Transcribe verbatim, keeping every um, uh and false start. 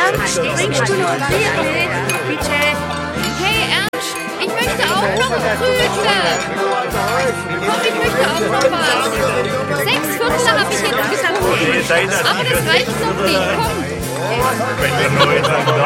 Ernst, bringst du noch Bier mit? Bitte. Hey Ernst, ich möchte auch noch Krüte. Komm, ich möchte auch noch was. Sechs Viertel habe ich jetzt getrunken. Aber das reicht noch nicht, komm.